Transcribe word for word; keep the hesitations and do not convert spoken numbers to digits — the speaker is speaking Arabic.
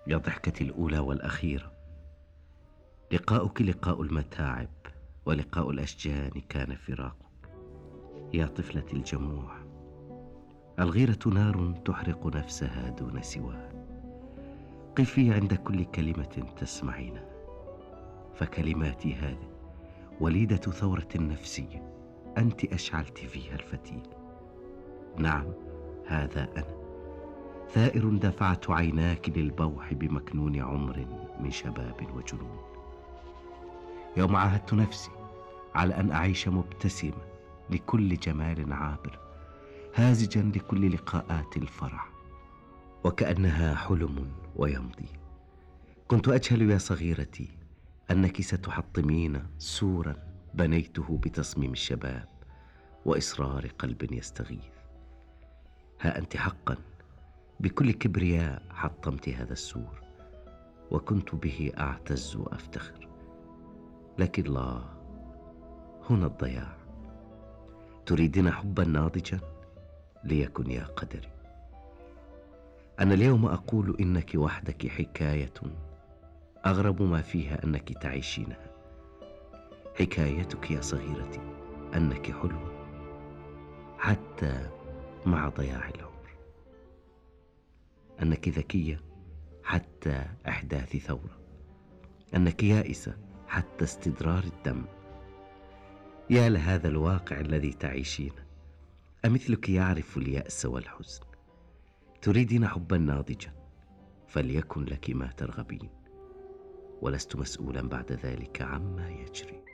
يا ضحكتي الأولى والأخيرة، لقاؤك لقاء المتاعب، ولقاء الأشجان كان فراقك. يا طفلتي الجموع، الغيرة نار تحرق نفسها دون سواه. قفي عند كل كلمة تسمعينها، فكلماتي هذه وليدة ثورة نفسية أنت أشعلت فيها الفتيل. نعم، هذا أنا، ثائر دفعت عيناك للبوح بمكنون عمر من شباب وجنون. يوم عاهدت نفسي على أن أعيش مبتسما لكل جمال عابر، هازجا لكل لقاءات الفرح وكأنها حلم ويمضي. كنت أجهل يا صغيرتي أنك ستحطمين سورا بنيته بتصميم الشباب وإصرار قلب يستغيث. ها أنت حقا بكل كبرياء حطمت هذا السور، وكنت به أعتز وأفتخر. لكن الله، هنا الضياع. تريدين حبا ناضجا؟ ليكن يا قدري. أنا اليوم أقول إنك وحدك حكاية أغرب ما فيها أنك تعيشينها. حكايتك يا صغيرتي أنك حلوة حتى مع ضياع العمر، أنك ذكية حتى إحداث ثورة، أنك يائسة حتى استدرار الدم. يا لهذا الواقع الذي تعيشينه، أمثلك يعرف اليأس والحزن؟ تريدين حبا ناضجا، فليكن لك ما ترغبين، ولست مسؤولا بعد ذلك عما يجري.